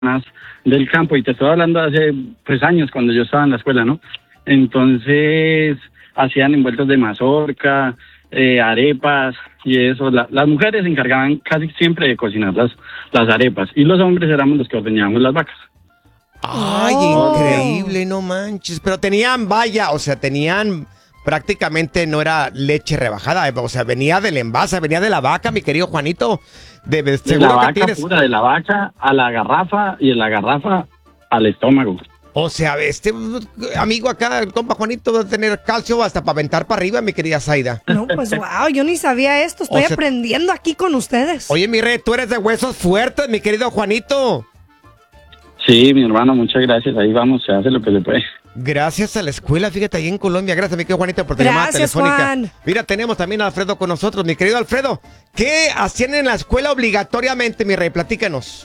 del campo, y te estoy hablando de hace pues años cuando yo estaba en la escuela, ¿no? Entonces hacían envueltos de mazorca, arepas y eso. Las mujeres se encargaban casi siempre de cocinar las arepas y los hombres éramos los que ordeñábamos las vacas. Ay, increíble, no manches. Pero tenían, vaya, o sea, tenían prácticamente, no era leche rebajada, o sea, venía del envase, venía de la vaca, mi querido Juanito. De la Seguro que vaca tienes... pura, de la vaca a la garrafa y de la garrafa al estómago. O sea, este amigo acá, el compa Juanito, va a tener calcio hasta para aventar para arriba, mi querida Zaida. No, pues wow, yo ni sabía esto. Estoy aprendiendo aquí con ustedes. Oye, mi rey, tú eres de huesos fuertes, mi querido Juanito. Sí, mi hermano, muchas gracias. Ahí vamos, se hace lo que se puede. Gracias a la escuela, fíjate, ahí en Colombia. Gracias, mi querido Juanito, por tu llamada telefónica. Juan. Mira, tenemos también a Alfredo con nosotros. Mi querido Alfredo, ¿qué hacían en la escuela obligatoriamente, mi rey? Platícanos.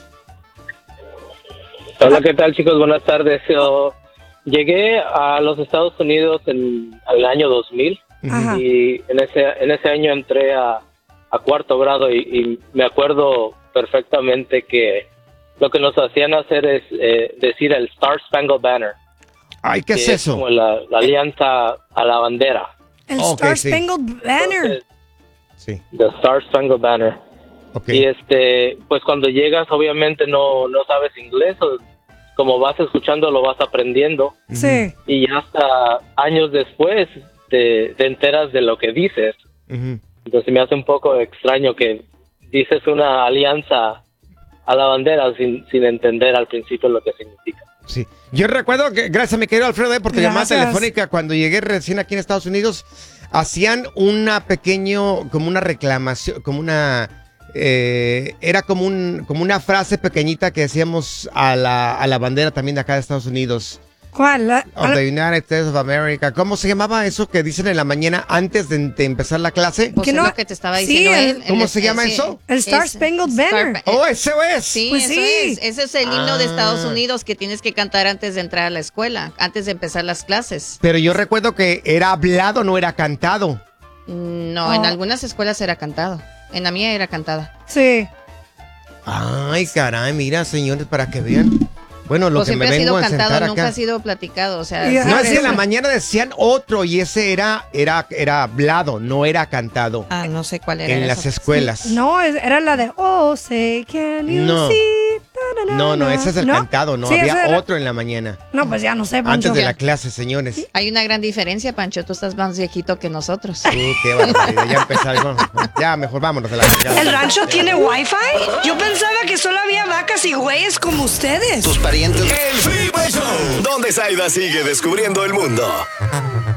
Hola, ¿qué tal, chicos? Buenas tardes. Yo llegué a los Estados Unidos en el año 2000. Ajá. Y en ese año entré a cuarto grado y me acuerdo perfectamente que lo que nos hacían hacer es decir el Star Spangled Banner. Ay, ¿qué es eso? Como la alianza a la bandera. El Okay, Star sí. Spangled Banner. Sí. The Star Spangled Banner. Okay. Y pues cuando llegas obviamente no sabes inglés, como vas escuchando lo vas aprendiendo. Sí. Y ya hasta años después te enteras de lo que dices. Uh-huh. Entonces me hace un poco extraño que dices una alianza a la bandera sin entender al principio lo que significa. Sí. Yo recuerdo que, gracias, mi querido Alfredo, por tu llamada telefónica. Cuando llegué recién aquí en Estados Unidos, hacían como una reclamación, como una... era como una frase pequeñita que decíamos a la bandera también de acá de Estados Unidos. ¿Cuál? Of the United States of America. ¿Cómo se llamaba eso que dicen en la mañana antes de empezar la clase? Pues ¿Que es no? lo que te estaba diciendo él. ¿Cómo se llama eso? El Star Spangled Banner. ¡Oh, ese es! Sí, Pues eso sí. es. Ese es el himno de Estados Unidos que tienes que cantar antes de entrar a la escuela, antes de empezar las clases. Pero yo recuerdo que era hablado, no era cantado. No, en algunas escuelas era cantado. En la mía era cantada. Sí. Ay, caray, mira, señores, para que vean. Bueno, lo Pues que me siempre ha vengo sido a cantado, sentar nunca acá. ha sido platicado. O sea, Ya. No, es Sí, que en la sí. mañana decían otro y ese era hablado, no era cantado. no sé cuál era. En eso. las escuelas. No, era la de Oh, say can you No. see. Ta, na, na, No, ese es el ¿No? cantado, no, Sí, ese había era. otro en la mañana. No, pues ya no sé, Pancho. Antes de la clase, señores. Hay una gran diferencia, Pancho. Tú estás más viejito que nosotros. Qué barbaridad, ya empezamos. Ya, mejor vámonos de la ya. ¿El rancho tiene wifi? Yo pensaba que solo había vacas y güeyes como ustedes. Tus parientes. El Freeway Show. Donde Zaida sigue descubriendo el mundo.